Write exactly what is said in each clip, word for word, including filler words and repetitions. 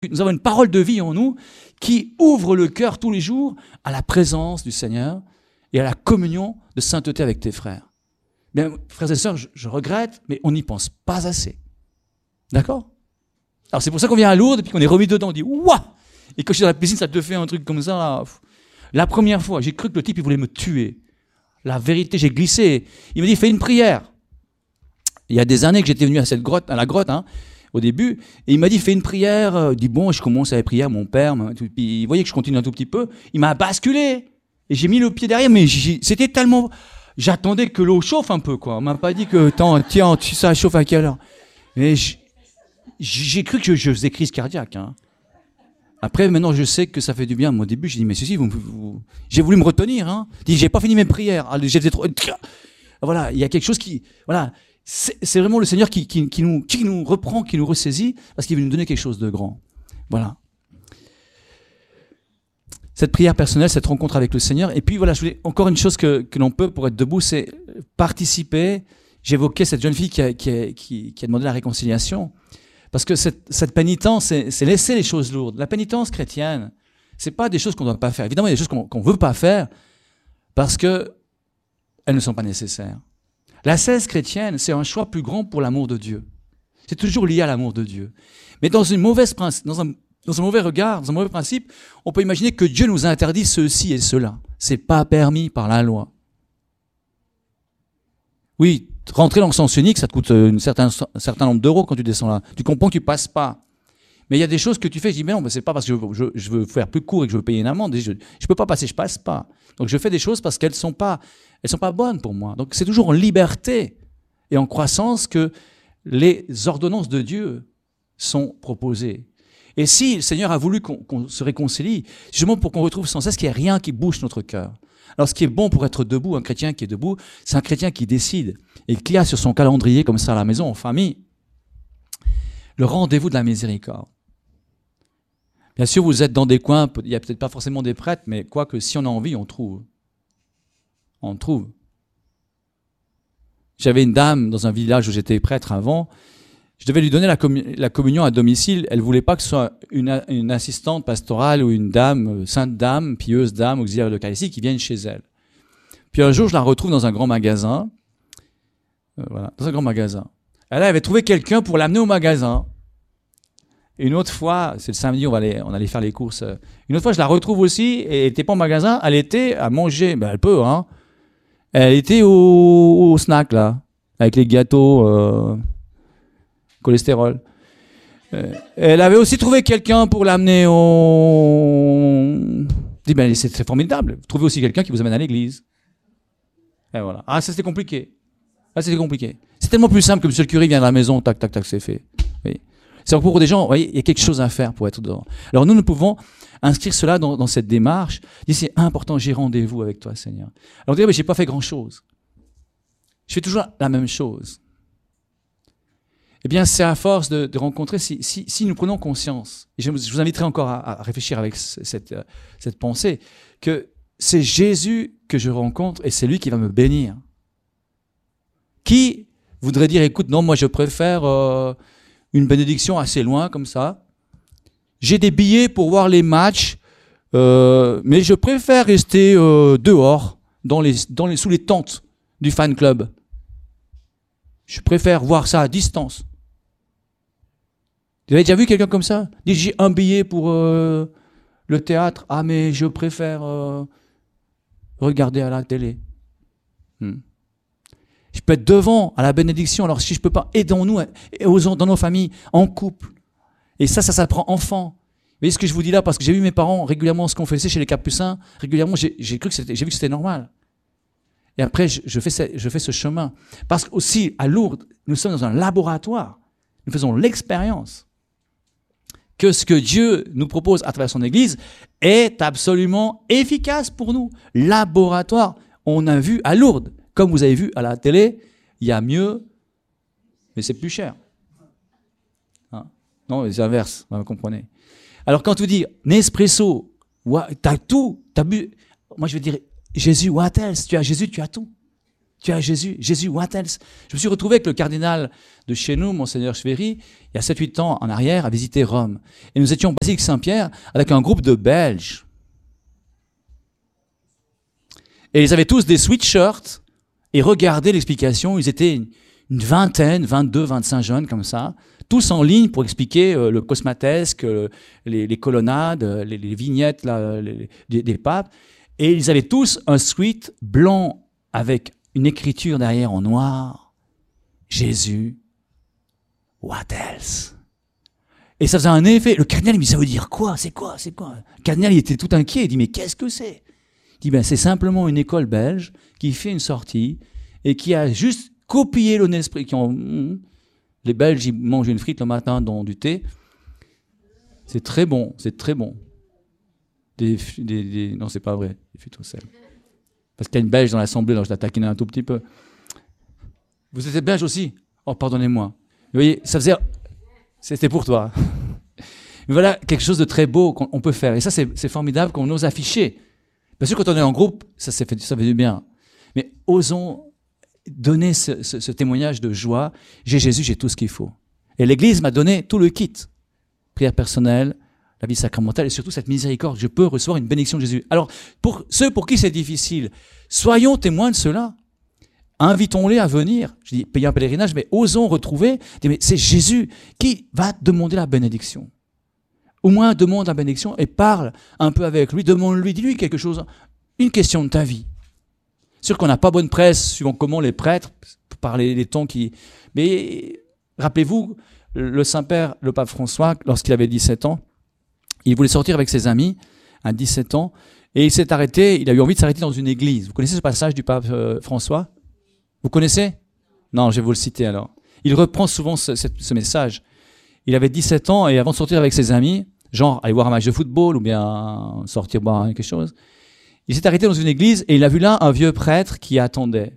Nous avons une parole de vie en nous qui ouvre le cœur tous les jours à la présence du Seigneur et à la communion de sainteté avec tes frères. Bien, frères et sœurs, je, je regrette, mais on n'y pense pas assez. D'accord? Alors c'est pour ça qu'on vient à Lourdes et puis qu'on est remis dedans, on dit « Ouah !» Et quand je suis dans la piscine, ça te fait un truc comme ça. Là. La première fois, j'ai cru que le type, il voulait me tuer. La vérité, j'ai glissé. Il m'a dit « Fais une prière !» Il y a des années que j'étais venu à cette grotte, à la grotte, hein, au début, et il m'a dit, fais une prière. Il dit, bon, je commence à la prière, mon père, puis il voyait que je continue un tout petit peu, il m'a basculé, et j'ai mis le pied derrière, mais c'était tellement, j'attendais que l'eau chauffe un peu, quoi. On m'a pas dit que, tiens, ça chauffe à quelle heure? Mais j'ai cru que je, je faisais crise cardiaque, hein. Après, maintenant, je sais que ça fait du bien. Moi, au début, j'ai dit, mais ceci, vous, vous... j'ai voulu me retenir, hein. J'ai dit, j'ai pas fini mes prières. J'ai fait trop, voilà, il y a quelque chose qui, voilà. C'est vraiment le Seigneur qui, qui, qui, nous, qui nous reprend, qui nous ressaisit, parce qu'il veut nous donner quelque chose de grand. Voilà. Cette prière personnelle, cette rencontre avec le Seigneur. Et puis voilà, je voulais encore une chose que, que l'on peut pour être debout, c'est participer. J'évoquais cette jeune fille qui a, qui, a, qui, qui a demandé la réconciliation. Parce que cette, cette pénitence, c'est laisser les choses lourdes. La pénitence chrétienne, c'est pas des choses qu'on ne doit pas faire. Évidemment, il y a des choses qu'on qu'on veut pas faire parce que elles ne sont pas nécessaires. La cesse chrétienne, c'est un choix plus grand pour l'amour de Dieu. C'est toujours lié à l'amour de Dieu. Mais dans, une mauvaise, dans, un, dans un mauvais regard, dans un mauvais principe, on peut imaginer que Dieu nous interdit ceci et cela. C'est pas permis par la loi. Oui, rentrer dans le sens unique, ça te coûte une certain, un certain nombre d'euros quand tu descends là. Tu comprends que tu passes pas. Mais il y a des choses que tu fais, je dis, mais non, mais c'est pas parce que je, je, je veux faire plus court et que je veux payer une amende. Je, je peux pas passer, je passe pas. Donc je fais des choses parce qu'elles sont pas, elles sont pas bonnes pour moi. Donc c'est toujours en liberté et en croissance que les ordonnances de Dieu sont proposées. Et si le Seigneur a voulu qu'on qu'on se réconcilie, c'est justement pour qu'on retrouve sans cesse qu'il n'y ait rien qui bouge notre cœur. Alors ce qui est bon pour être debout, un chrétien qui est debout, c'est un chrétien qui décide et qui a sur son calendrier comme ça à la maison, en famille, le rendez-vous de la miséricorde. Bien sûr, vous êtes dans des coins, il n'y a peut-être pas forcément des prêtres, mais quoique si on a envie, on trouve. On trouve. J'avais une dame dans un village où j'étais prêtre avant, je devais lui donner la, commun la communion à domicile, elle ne voulait pas que ce soit une, une assistante pastorale ou une dame, sainte dame, pieuse dame, auxiliaire de l'Eucharistie qui vienne chez elle. Puis un jour, je la retrouve dans un grand magasin, euh, voilà, dans un grand magasin. Elle avait trouvé quelqu'un pour l'amener au magasin. Une autre fois, c'est le samedi, on, va aller, on allait faire les courses. Une autre fois, je la retrouve aussi, et elle n'était pas au magasin, elle était à manger. Ben, elle peut, hein. Elle était au, au snack, là, avec les gâteaux, euh, cholestérol. Euh, elle avait aussi trouvé quelqu'un pour l'amener au... Je dis, ben, c'est formidable. Trouvez aussi quelqu'un qui vous amène à l'église. Et voilà. Ah, ça, c'était compliqué. Ah, c'était compliqué. C'est tellement plus simple que monsieur le curé vient à la maison, tac, tac, tac, c'est fait. Oui. C'est pour des gens, vous voyez, il y a quelque chose à faire pour être dedans. Alors nous, nous pouvons inscrire cela dans, dans cette démarche. Dire, c'est important, j'ai rendez-vous avec toi, Seigneur. Alors dire, mais j'ai pas fait grand-chose. Je fais toujours la même chose. Eh bien, c'est à force de, de rencontrer, si, si, si nous prenons conscience, et je, je vous inviterai encore à, à réfléchir avec cette, cette pensée, que c'est Jésus que je rencontre et c'est lui qui va me bénir. Qui voudrait dire, écoute, non, moi je préfère... Euh, une bénédiction assez loin, comme ça. J'ai des billets pour voir les matchs, euh, mais je préfère rester euh, dehors, dans les, dans les, sous les tentes du fan club. Je préfère voir ça à distance. Vous avez déjà vu quelqu'un comme ça? Dit, j'ai un billet pour euh, le théâtre. Ah, mais je préfère euh, regarder à la télé. Hmm. Je peux être devant à la bénédiction. Alors si je ne peux pas, aidons-nous dans nos familles, en couple. Et ça, ça s'apprend enfant. Vous voyez ce que je vous dis là? Parce que j'ai vu mes parents régulièrement se confesser chez les Capucins. Régulièrement, j'ai cru que c'était, j'ai vu que c'était normal. Et après, je, je, fais ce, je fais ce chemin. Parce qu'aussi, à Lourdes, nous sommes dans un laboratoire. Nous faisons l'expérience que ce que Dieu nous propose à travers son Église est absolument efficace pour nous. Laboratoire. On a vu à Lourdes. Comme vous avez vu à la télé, il y a mieux, mais c'est plus cher. Hein? Non, c'est l'inverse, vous comprenez. Alors quand tu dis Nespresso, tu as tout, tu as bu. Moi je veux dire, Jésus, what else? Tu as Jésus, tu as tout. Tu as Jésus. Jésus, what else? Je me suis retrouvé avec le cardinal de chez nous, Monseigneur Chvéry, il y a sept huit ans en arrière, à visiter Rome. Et nous étions au Basilique Saint-Pierre avec un groupe de Belges. Et ils avaient tous des sweatshirts et regardaient l'explication. Ils étaient une, une vingtaine, vingt-deux, vingt-cinq jeunes comme ça, tous en ligne pour expliquer euh, le cosmatesque, euh, les, les colonnades, les, les vignettes là, les, les, des papes. Et ils avaient tous un sweat blanc avec une écriture derrière en noir. Jésus, what else? Et ça faisait un effet. Le cardinal, il me dit, ça veut dire quoi? C'est quoi? C'est quoi? Le cardinal, il était tout inquiet. Il dit, mais qu'est-ce que c'est? Il dit, ben, c'est simplement une école belge qui fait une sortie et qui a juste copié le Nespresso. Qui ont... Les Belges, ils mangent une frite le matin dans du thé. C'est très bon, c'est très bon. Des, des, des... Non, c'est pas vrai, des frites au sel. Parce qu'il y a une Belge dans l'Assemblée, alors je la taquine un tout petit peu. Vous êtes Belge aussi? Oh, pardonnez-moi. Vous voyez, ça faisait... C'était pour toi. Mais voilà, quelque chose de très beau qu'on peut faire. Et ça, c'est, c'est formidable qu'on ose afficher. Bien sûr, quand on est en groupe, ça, ça, fait, ça fait du bien. Mais osons donner ce, ce, ce témoignage de joie. J'ai Jésus, j'ai tout ce qu'il faut. Et l'Église m'a donné tout le kit. Prière personnelle, la vie sacramentale et surtout cette miséricorde. Je peux recevoir une bénédiction de Jésus. Alors, pour ceux pour qui c'est difficile, soyons témoins de cela. Invitons-les à venir. Je dis, payer un pèlerinage, mais osons retrouver. Mais c'est Jésus qui va demander la bénédiction. Au moins, demande la bénédiction et parle un peu avec lui. Demande-lui, dis-lui quelque chose. Une question de ta vie. C'est sûr qu'on n'a pas bonne presse, suivant comment les prêtres, par les, les tons qui... Mais rappelez-vous, le Saint-Père, le pape François, lorsqu'il avait dix-sept ans, il voulait sortir avec ses amis à dix-sept ans, et il s'est arrêté, il a eu envie de s'arrêter dans une église. Vous connaissez ce passage du pape euh, François? Vous connaissez? Non, je vais vous le citer alors. Il reprend souvent ce, ce, ce message. Il avait dix-sept ans, et avant de sortir avec ses amis, genre aller voir un match de football, ou bien sortir boire quelque chose, il s'est arrêté dans une église, et il a vu là un vieux prêtre qui attendait.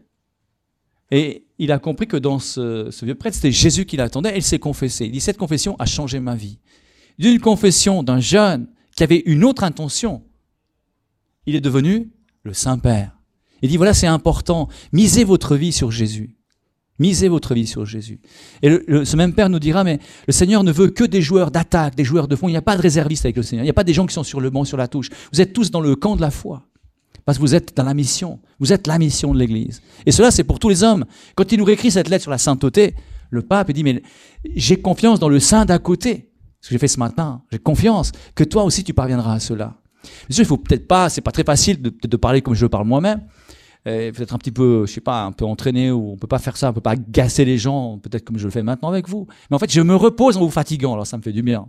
Et il a compris que dans ce, ce vieux prêtre, c'était Jésus qui l'attendait, et il s'est confessé. Il dit, cette confession a changé ma vie. D'une confession d'un jeune qui avait une autre intention, il est devenu le Saint-Père. Il dit, voilà, c'est important, misez votre vie sur Jésus. Misez votre vie sur Jésus. Et le, le, ce même Père nous dira, mais le Seigneur ne veut que des joueurs d'attaque, des joueurs de fond. Il n'y a pas de réservistes avec le Seigneur. Il n'y a pas des gens qui sont sur le banc, sur la touche. Vous êtes tous dans le camp de la foi. Parce que vous êtes dans la mission. Vous êtes la mission de l'Église. Et cela, c'est pour tous les hommes. Quand il nous réécrit cette lettre sur la sainteté, le pape dit, mais j'ai confiance dans le saint d'à côté. Ce que j'ai fait ce matin, j'ai confiance que toi aussi tu parviendras à cela. Bien sûr, il faut peut-être pas, c'est pas très facile de, de parler comme je parle moi-même. Euh, peut-être un petit peu, je sais pas, un peu entraîné, ou on peut pas faire ça, on peut pas gasser les gens, peut-être comme je le fais maintenant avec vous. Mais en fait, je me repose en vous fatiguant, alors ça me fait du bien.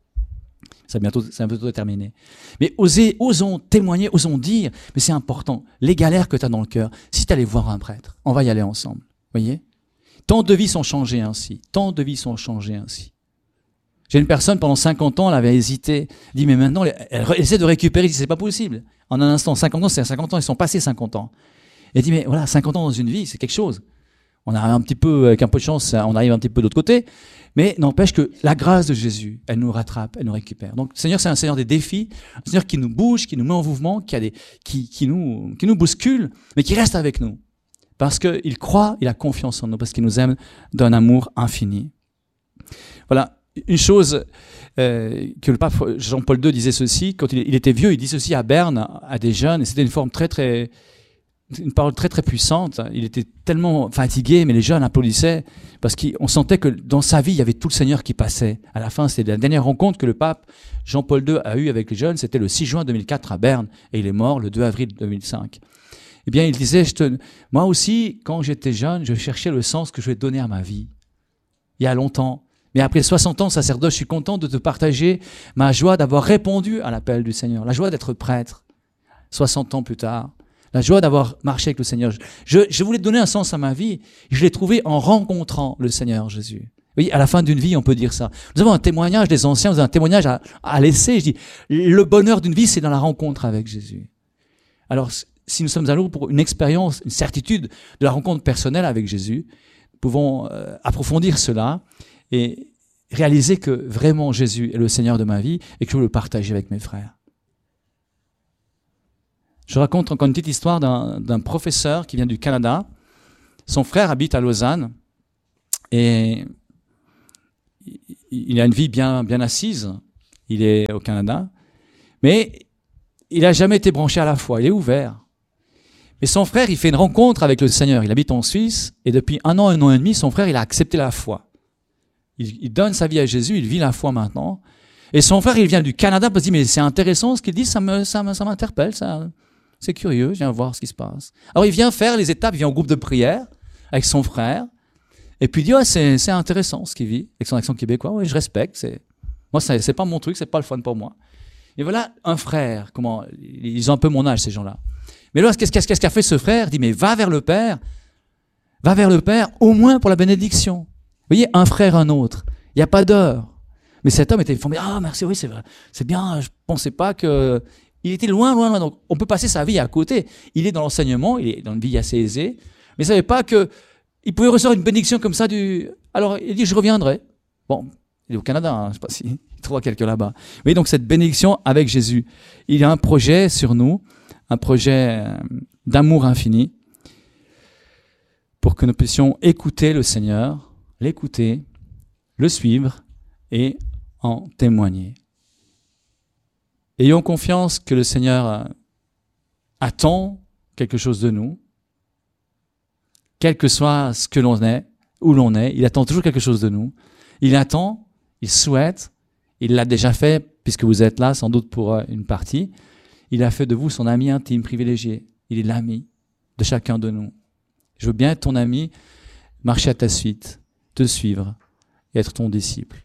Ça bientôt, c'est bientôt terminé. Mais osez, osons témoigner, osons dire, mais c'est important. Les galères que tu as dans le cœur, si tu allais voir un prêtre, on va y aller ensemble. Voyez? Tant de vies sont changées ainsi. Tant de vies sont changées ainsi. J'ai une personne, pendant cinquante ans, elle avait hésité. Elle dit, mais maintenant, elle, elle essaie de récupérer. Elle dit, c'est pas possible. En un instant, cinquante ans, c'est cinquante ans, ils sont passés cinquante ans. Elle dit, mais voilà, cinquante ans dans une vie, c'est quelque chose. On arrive un petit peu, avec un peu de chance, on arrive un petit peu de l'autre côté. Mais n'empêche que la grâce de Jésus, elle nous rattrape, elle nous récupère. Donc, le Seigneur, c'est un Seigneur des défis, un Seigneur qui nous bouge, qui nous met en mouvement, qui, a des, qui, qui, nous, qui nous bouscule, mais qui reste avec nous. Parce qu'il croit, il a confiance en nous, parce qu'il nous aime d'un amour infini. Voilà. Une chose euh, que le pape Jean-Paul deux disait ceci, quand il, il était vieux, il dit ceci à Berne, à des jeunes, et c'était une forme très, très, une parole très, très puissante. Il était tellement fatigué, mais les jeunes applaudissaient, parce qu'on sentait que dans sa vie, il y avait tout le Seigneur qui passait. À la fin, c'était la dernière rencontre que le pape Jean-Paul deux a eue avec les jeunes, c'était le six juin deux mille quatre à Berne, et il est mort le deux avril deux mille cinq. Eh bien, il disait, je te... moi aussi, quand j'étais jeune, je cherchais le sens que je vais donner à ma vie. Il y a longtemps. Mais après soixante ans, sacerdoce, je suis content de te partager ma joie d'avoir répondu à l'appel du Seigneur, la joie d'être prêtre, soixante ans plus tard, la joie d'avoir marché avec le Seigneur. Je, je voulais donner un sens à ma vie, je l'ai trouvé en rencontrant le Seigneur Jésus. Oui, à la fin d'une vie, on peut dire ça. Nous avons un témoignage des anciens, nous avons un témoignage à, à laisser. Je dis, le bonheur d'une vie, c'est dans la rencontre avec Jésus. Alors, si nous sommes à l'eau pour une expérience, une certitude de la rencontre personnelle avec Jésus, nous pouvons euh, approfondir cela et réaliser que vraiment Jésus est le Seigneur de ma vie et que je veux le partager avec mes frères. Je raconte encore une petite histoire d'un, d'un professeur qui vient du Canada Son frère habite à Lausanne et il a une vie bien, bien assise. Il est au Canada, mais il n'a jamais été branché à la foi. Il est ouvert. Mais son frère, il fait une rencontre avec le Seigneur. Il habite en Suisse et depuis un an, un an et demi, son frère, il a accepté la foi. Il, il donne sa vie à Jésus, il vit la foi maintenant. Et son frère, il vient du Canada parce qu'il dit, mais c'est intéressant ce qu'il dit, ça me, ça me, ça m'interpelle, ça, c'est curieux, je viens voir ce qui se passe. Alors il vient faire les étapes, il vient au groupe de prière avec son frère, et puis il dit, ouais, c'est, c'est intéressant ce qu'il vit, avec son accent québécois, ouais, je respecte, c'est, moi, c'est, c'est pas mon truc, c'est pas le fun pour moi. Et voilà un frère, comment, ils ont un peu mon âge, ces gens-là. Mais là, qu'est-ce, qu'est-ce qu'a fait ce frère? Il dit, mais va vers le Père, va vers le Père, au moins pour la bénédiction. Vous voyez, un frère, un autre, il n'y a pas d'heure. Mais cet homme était formé, ah merci, oui, c'est vrai, c'est bien, je pensais pas que... Il était loin, loin, loin, donc on peut passer sa vie à côté. Il est dans l'enseignement, il est dans une vie assez aisée, mais il ne savait pas qu'il pouvait recevoir une bénédiction comme ça du... Alors il dit, je reviendrai. Bon, il est au Canada, hein, je ne sais pas s'il trouvera quelqu'un là-bas. Vous voyez, donc cette bénédiction avec Jésus. Il a un projet sur nous, un projet d'amour infini, pour que nous puissions écouter le Seigneur, l'écouter, le suivre et en témoigner. Ayons confiance que le Seigneur attend quelque chose de nous, quel que soit ce que l'on est, où l'on est, il attend toujours quelque chose de nous. Il attend, il souhaite, il l'a déjà fait, puisque vous êtes là, sans doute pour une partie, il a fait de vous son ami intime, privilégié. Il est l'ami de chacun de nous. Je veux bien être ton ami, marcher à ta suite, te suivre et être ton disciple.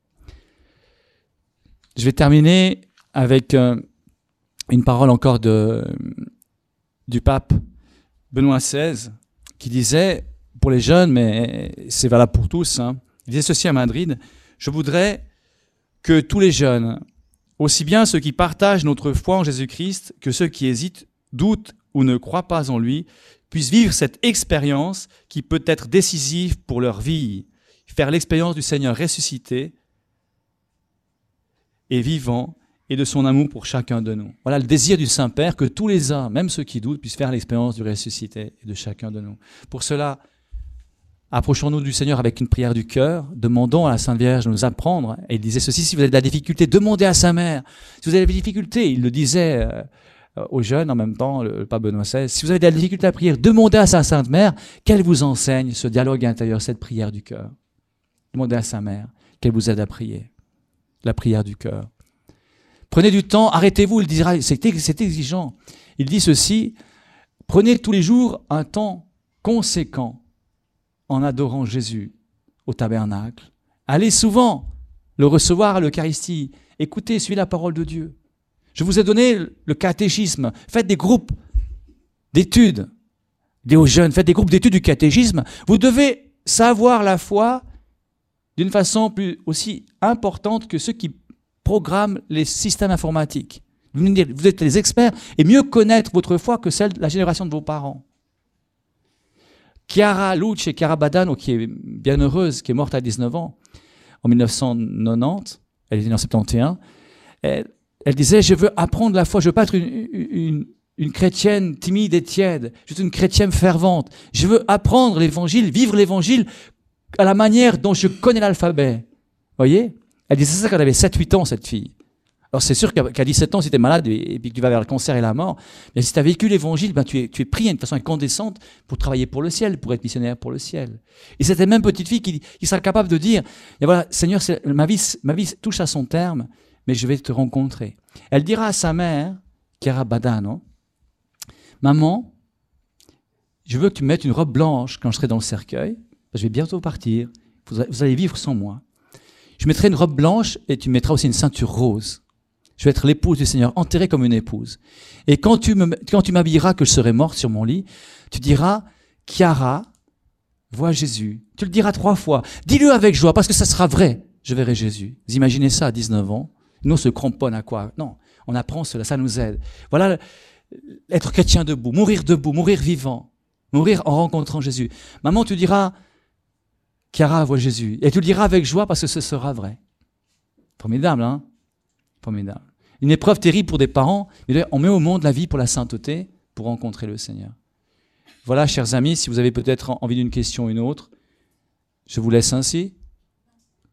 Je vais terminer avec euh, une parole encore de, du pape Benoît seize, qui disait, pour les jeunes, mais c'est valable pour tous, hein, il disait ceci à Madrid, « Je voudrais que tous les jeunes, aussi bien ceux qui partagent notre foi en Jésus-Christ que ceux qui hésitent, doutent ou ne croient pas en lui, puissent vivre cette expérience qui peut être décisive pour leur vie, faire l'expérience du Seigneur ressuscité et vivant, et de son amour pour chacun de nous. » Voilà le désir du Saint-Père, que tous les hommes, même ceux qui doutent, puissent faire l'expérience du ressuscité et de chacun de nous. Pour cela, approchons-nous du Seigneur avec une prière du cœur, demandons à la Sainte Vierge de nous apprendre. Et il disait ceci, si vous avez de la difficulté, demandez à sa mère. Si vous avez des difficultés, il le disait euh, aux jeunes en même temps, le, le pape Benoît seize, si vous avez de la difficulté à prier, demandez à sa Sainte Mère qu'elle vous enseigne ce dialogue intérieur, cette prière du cœur. Demandez à sa mère qu'elle vous aide à prier, la prière du cœur. Prenez du temps, arrêtez-vous, il dira, c'est, c'est exigeant. Il dit ceci, prenez tous les jours un temps conséquent en adorant Jésus au tabernacle. Allez souvent le recevoir à l'Eucharistie. Écoutez, suivez la parole de Dieu. Je vous ai donné le catéchisme. Faites des groupes d'études. Dis aux jeunes, faites des groupes d'études du catéchisme. Vous devez savoir la foi d'une façon plus aussi importante que ceux qui programme les systèmes informatiques. Vous êtes les experts et mieux connaître votre foi que celle de la génération de vos parents. Chiara Luce, Chiara Badano, qui est bien heureuse, qui est morte à dix-neuf ans, en mille neuf cent quatre-vingt-dix, elle est née en soixante et onze, elle, elle disait, je veux apprendre la foi, je veux pas être une, une, une chrétienne timide et tiède, je veux être une chrétienne fervente, je veux apprendre l'évangile, vivre l'évangile à la manière dont je connais l'alphabet. Voyez ? Elle disait ça quand elle avait sept huit ans, cette fille. Alors c'est sûr qu'à dix-sept ans, si tu es malade et puis que tu vas vers le cancer et la mort, mais si tu as vécu l'évangile, ben tu es, tu es pris d'une façon incandescente pour travailler pour le ciel, pour être missionnaire pour le ciel. Et cette même petite fille qui, qui sera capable de dire, et voilà, Seigneur, ma vie, ma vie touche à son terme, mais je vais te rencontrer. Elle dira à sa mère, Chiara Badano, maman, je veux que tu me mettes une robe blanche quand je serai dans le cercueil, je vais bientôt partir, vous allez vivre sans moi. Je mettrai une robe blanche et tu mettras aussi une ceinture rose. Je vais être l'épouse du Seigneur, enterrée comme une épouse. Et quand tu, me, quand tu m'habilleras que je serai morte sur mon lit, tu diras, Chiara, vois Jésus. Tu le diras trois fois. Dis-le avec joie, parce que ça sera vrai. Je verrai Jésus. Vous imaginez ça à dix-neuf ans? Nous, on se cramponne à quoi? Non, on apprend cela, ça nous aide. Voilà, être chrétien debout, mourir debout, mourir vivant, mourir en rencontrant Jésus. Maman, tu diras, Chiara voit Jésus. Et tu le diras avec joie parce que ce sera vrai. Formidable, hein? Formidable. Une épreuve terrible pour des parents, mais on met au monde la vie pour la sainteté, pour rencontrer le Seigneur. Voilà, chers amis, si vous avez peut-être envie d'une question ou une autre, je vous laisse ainsi.